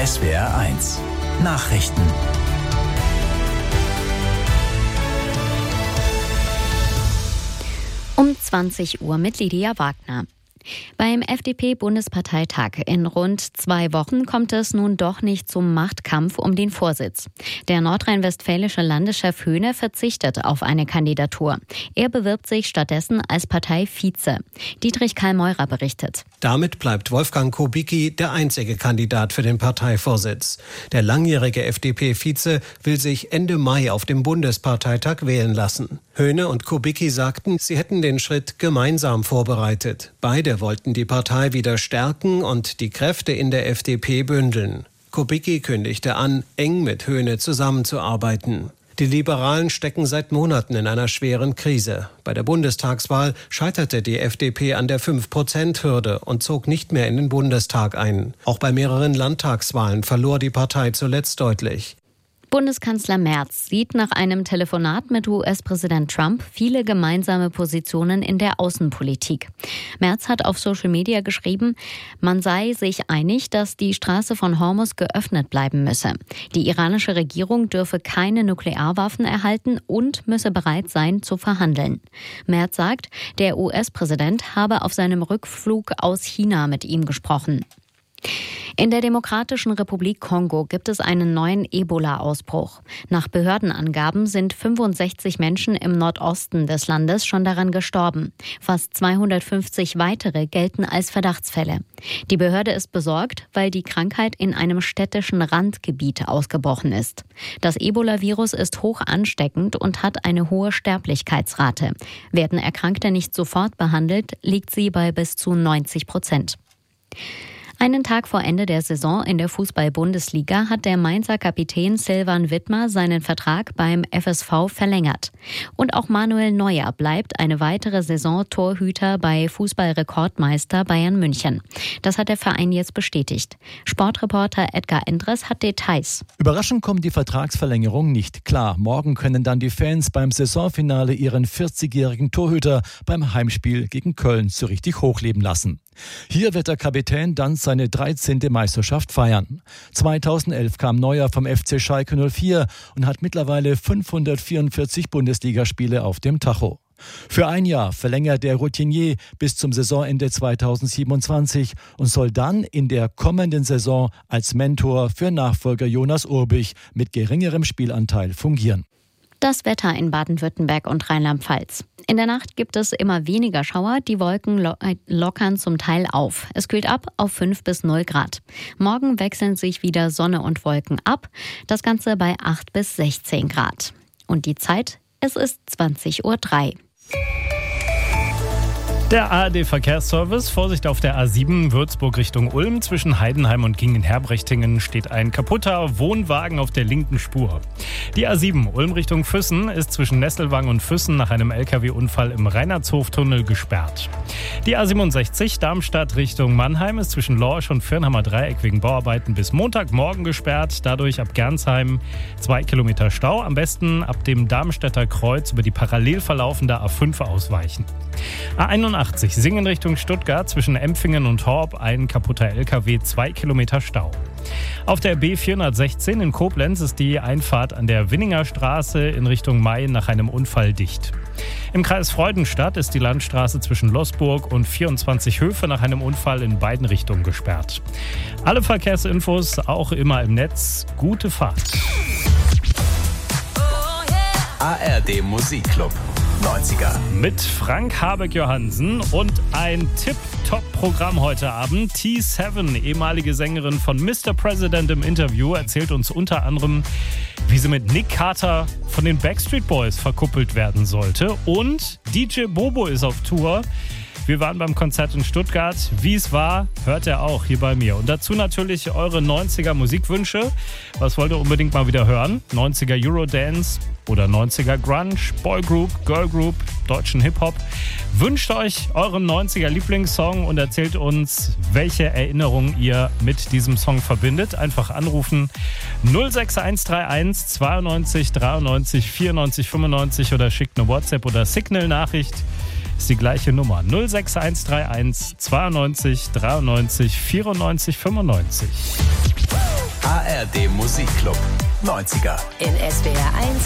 SWR1 Nachrichten. Um 20 Uhr mit Lydia Wagner. Beim FDP-Bundesparteitag in rund 2 Wochen kommt es nun doch nicht zum Machtkampf um den Vorsitz. Der nordrhein-westfälische Landeschef Höhne verzichtet auf eine Kandidatur. Er bewirbt sich stattdessen als Parteivize. Dietrich Karl-Meurer berichtet. Damit bleibt Wolfgang Kubicki der einzige Kandidat für den Parteivorsitz. Der langjährige FDP-Vize will sich Ende Mai auf dem Bundesparteitag wählen lassen. Höhne und Kubicki sagten, sie hätten den Schritt gemeinsam vorbereitet. Beide wollten die Partei wieder stärken und die Kräfte in der FDP bündeln. Kubicki kündigte an, eng mit Höhne zusammenzuarbeiten. Die Liberalen stecken seit Monaten in einer schweren Krise. Bei der Bundestagswahl scheiterte die FDP an der 5%-Hürde und zog nicht mehr in den Bundestag ein. Auch bei mehreren Landtagswahlen verlor die Partei zuletzt deutlich. Bundeskanzler Merz sieht nach einem Telefonat mit US-Präsident Trump viele gemeinsame Positionen in der Außenpolitik. Merz hat auf Social Media geschrieben, man sei sich einig, dass die Straße von Hormuz geöffnet bleiben müsse. Die iranische Regierung dürfe keine Nuklearwaffen erhalten und müsse bereit sein, zu verhandeln. Merz sagt, der US-Präsident habe auf seinem Rückflug aus China mit ihm gesprochen. In der Demokratischen Republik Kongo gibt es einen neuen Ebola-Ausbruch. Nach Behördenangaben sind 65 Menschen im Nordosten des Landes schon daran gestorben. Fast 250 weitere gelten als Verdachtsfälle. Die Behörde ist besorgt, weil die Krankheit in einem städtischen Randgebiet ausgebrochen ist. Das Ebola-Virus ist hoch ansteckend und hat eine hohe Sterblichkeitsrate. Werden Erkrankte nicht sofort behandelt, liegt sie bei bis zu 90%. Einen Tag vor Ende der Saison in der Fußball-Bundesliga hat der Mainzer Kapitän Silvan Wittmer seinen Vertrag beim FSV verlängert. Und auch Manuel Neuer bleibt eine weitere Saison Torhüter bei Fußballrekordmeister Bayern München. Das hat der Verein jetzt bestätigt. Sportreporter Edgar Endres hat Details. Überraschend kommt die Vertragsverlängerung nicht. Klar, morgen können dann die Fans beim Saisonfinale ihren 40-jährigen Torhüter beim Heimspiel gegen Köln so richtig hochleben lassen. Hier wird der Kapitän dann seine 13. Meisterschaft feiern. 2011 kam Neuer vom FC Schalke 04 und hat mittlerweile 544 Bundesligaspiele auf dem Tacho. Für ein Jahr verlängert der Routinier bis zum Saisonende 2027 und soll dann in der kommenden Saison als Mentor für Nachfolger Jonas Urbich mit geringerem Spielanteil fungieren. Das Wetter in Baden-Württemberg und Rheinland-Pfalz. In der Nacht gibt es immer weniger Schauer, die Wolken lockern zum Teil auf. Es kühlt ab auf 5 bis 0 Grad. Morgen wechseln sich wieder Sonne und Wolken ab, das Ganze bei 8 bis 16 Grad. Und die Zeit, es ist 20:03 Uhr. Der ARD-Verkehrsservice, Vorsicht auf der A7 Würzburg Richtung Ulm. Zwischen Heidenheim und Gingen-Herbrechtingen steht ein kaputter Wohnwagen auf der linken Spur. Die A7 Ulm Richtung Füssen ist zwischen Nesselwang und Füssen nach einem LKW-Unfall im Reinhardshoftunnel gesperrt. Die A67 Darmstadt Richtung Mannheim ist zwischen Lorsch und Firnhammer Dreieck wegen Bauarbeiten bis Montagmorgen gesperrt. Dadurch ab Gernsheim 2 Kilometer Stau. Am besten ab dem Darmstädter Kreuz über die parallel verlaufende A5 ausweichen. A81 Singen Richtung Stuttgart zwischen Empfingen und Horb ein kaputter LKW, 2 Kilometer Stau. Auf der B416 in Koblenz ist die Einfahrt an der Winninger Straße in Richtung Main nach einem Unfall dicht. Im Kreis Freudenstadt ist die Landstraße zwischen Loßburg und 24 Höfe nach einem Unfall in beiden Richtungen gesperrt. Alle Verkehrsinfos auch immer im Netz. Gute Fahrt. ARD Musikclub 90er. Mit Frank Habeck-Johansen und ein Tip-Top-Programm heute Abend. T7, ehemalige Sängerin von Mr. President im Interview, erzählt uns unter anderem, wie sie mit Nick Carter von den Backstreet Boys verkuppelt werden sollte. Und DJ Bobo ist auf Tour. Wir waren beim Konzert in Stuttgart. Wie es war, hört er auch hier bei mir. Und dazu natürlich eure 90er Musikwünsche. Was wollt ihr unbedingt mal wieder hören? 90er Eurodance oder 90er Grunge, Boygroup, Girlgroup, deutschen Hip-Hop. Wünscht euch euren 90er Lieblingssong und erzählt uns, welche Erinnerungen ihr mit diesem Song verbindet. Einfach anrufen 06131 92 93 94 95 oder schickt eine WhatsApp- oder Signal-Nachricht. Ist die gleiche Nummer 06131 92 93 94 95. ARD Musikclub 90er. In SWR 1